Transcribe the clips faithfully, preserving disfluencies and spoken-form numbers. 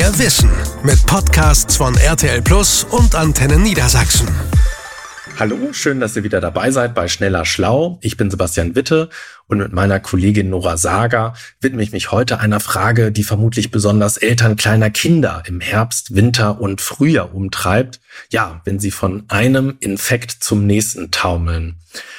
Mehr Wissen mit Podcasts von R T L Plus und Antenne Niedersachsen. Hallo, schön, dass ihr wieder dabei seid bei Schneller Schlau. Ich bin Sebastian Witte und mit meiner Kollegin Nora Sager widme ich mich heute einer Frage, die vermutlich besonders Eltern kleiner Kinder im Herbst, Winter und Frühjahr umtreibt. Ja, wenn sie von einem Infekt zum nächsten taumeln.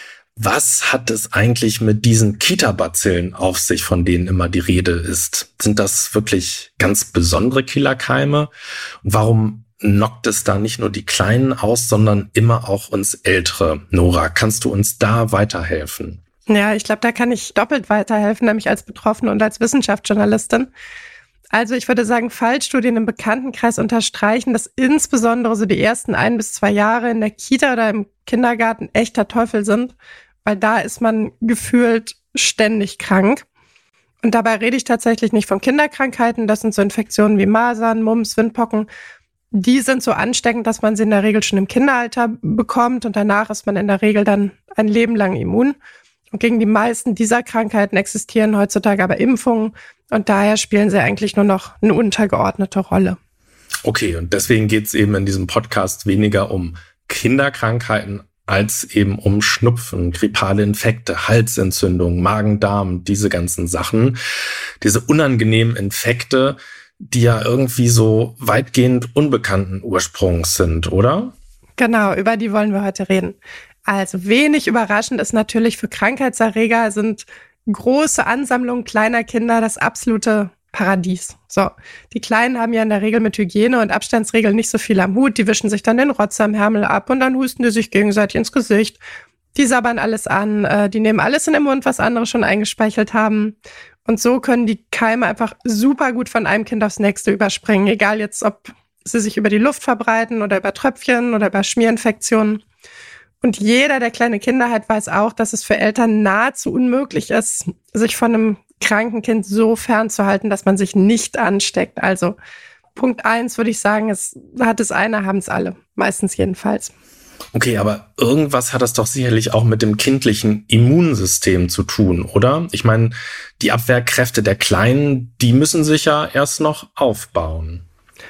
Was hat es eigentlich mit diesen Kita-Bazillen auf sich, von denen immer die Rede ist? Sind das wirklich ganz besondere Killerkeime? Und warum knockt es da nicht nur die Kleinen aus, sondern immer auch uns Ältere? Nora, kannst du uns da weiterhelfen? Ja, ich glaube, da kann ich doppelt weiterhelfen, nämlich als Betroffene und als Wissenschaftsjournalistin. Also ich würde sagen, Fallstudien im Bekanntenkreis unterstreichen, dass insbesondere so die ersten ein bis zwei Jahre in der Kita oder im Kindergarten echter Teufel sind, weil da ist man gefühlt ständig krank. Und dabei rede ich tatsächlich nicht von Kinderkrankheiten, das sind so Infektionen wie Masern, Mumps, Windpocken. Die sind so ansteckend, dass man sie in der Regel schon im Kinderalter bekommt und danach ist man in der Regel dann ein Leben lang immun. Und gegen die meisten dieser Krankheiten existieren heutzutage aber Impfungen und daher spielen sie eigentlich nur noch eine untergeordnete Rolle. Okay, und deswegen geht es eben in diesem Podcast weniger um Kinderkrankheiten als eben um Schnupfen, grippale Infekte, Halsentzündung, Magen-Darm, diese ganzen Sachen. Diese unangenehmen Infekte, die ja irgendwie so weitgehend unbekannten Ursprungs sind, oder? Genau, über die wollen wir heute reden. Also wenig überraschend ist natürlich für Krankheitserreger sind große Ansammlungen kleiner Kinder das absolute Paradies. So, die Kleinen haben ja in der Regel mit Hygiene und Abstandsregeln nicht so viel am Hut. Die wischen sich dann den Rotz am Ärmel ab und dann husten die sich gegenseitig ins Gesicht. Die sabbern alles an, äh, die nehmen alles in den Mund, was andere schon eingespeichelt haben. Und so können die Keime einfach super gut von einem Kind aufs nächste überspringen. Egal jetzt, ob sie sich über die Luft verbreiten oder über Tröpfchen oder über Schmierinfektionen. Und jeder, der kleine Kinder hat, weiß auch, dass es für Eltern nahezu unmöglich ist, sich von einem kranken Kind so fernzuhalten, dass man sich nicht ansteckt. Also Punkt eins würde ich sagen, es hat es einer, haben es alle. Meistens jedenfalls. Okay, aber irgendwas hat das doch sicherlich auch mit dem kindlichen Immunsystem zu tun, oder? Ich meine, die Abwehrkräfte der Kleinen, die müssen sich ja erst noch aufbauen.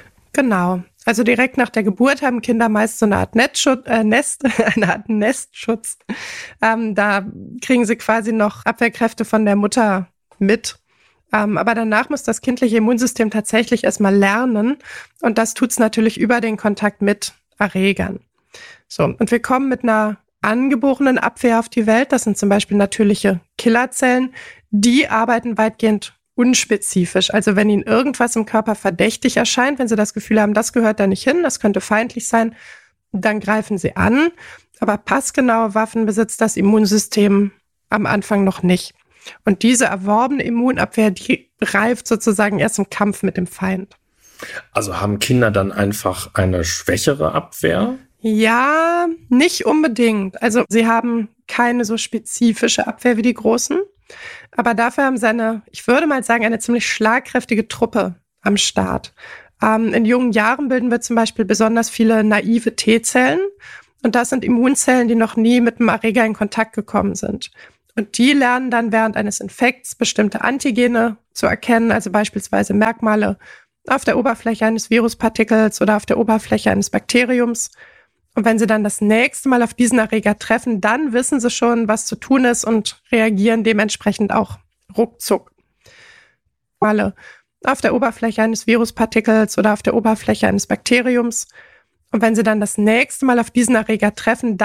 Genau. Also direkt nach der Geburt haben Kinder meist so eine Art Netzschutz, äh, Nest, eine Art Nestschutz. Ähm, da kriegen sie quasi noch Abwehrkräfte von der Mutter mit. Ähm, aber danach muss das kindliche Immunsystem tatsächlich erstmal lernen. Und das tut's natürlich über den Kontakt mit Erregern. So, und wir kommen mit einer angeborenen Abwehr auf die Welt. Das sind zum Beispiel natürliche Killerzellen. Die arbeiten weitgehend unspezifisch. Also wenn ihnen irgendwas im Körper verdächtig erscheint, wenn sie das Gefühl haben, das gehört da nicht hin, das könnte feindlich sein, dann greifen sie an. Aber passgenaue Waffen besitzt das Immunsystem am Anfang noch nicht. Und diese erworbene Immunabwehr, die reift sozusagen erst im Kampf mit dem Feind. Also haben Kinder dann einfach eine schwächere Abwehr? Ja, nicht unbedingt. Also sie haben keine so spezifische Abwehr wie die Großen. Aber dafür haben sie eine, ich würde mal sagen, eine ziemlich schlagkräftige Truppe am Start. Ähm, in jungen Jahren bilden wir zum Beispiel besonders viele naive T-Zellen. Und das sind Immunzellen, die noch nie mit einem Erreger in Kontakt gekommen sind. Und die lernen dann während eines Infekts bestimmte Antigene zu erkennen, also beispielsweise Merkmale auf der Oberfläche eines Viruspartikels oder auf der Oberfläche eines Bakteriums. Und wenn sie dann das nächste Mal auf diesen Erreger treffen, dann wissen sie schon, was zu tun ist und reagieren dementsprechend auch ruckzuck. Auf der Oberfläche eines Viruspartikels oder auf der Oberfläche eines Bakteriums. Und wenn sie dann das nächste Mal auf diesen Erreger treffen,